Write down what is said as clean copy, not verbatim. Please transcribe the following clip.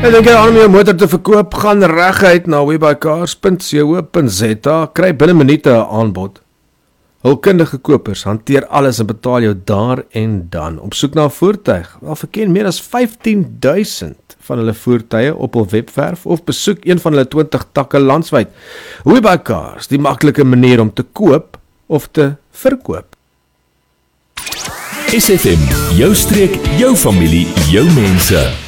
Ek dink jy aan om jou motor te verkoop, gaan reguit na webuycars.co.za, kry binne minute 'n aanbod. Hulkundige kopers hanteer alles en betaal jou daar en dan. Op soek na 'n voertuig, wel verken meer as 15.000 van hulle voertuie op hul webwerf of besoek een van hulle 20 takke landwyd. Webuycars, die maklike manier om te koop of te verkoop. SFM, jou streek, jou familie, jou mense.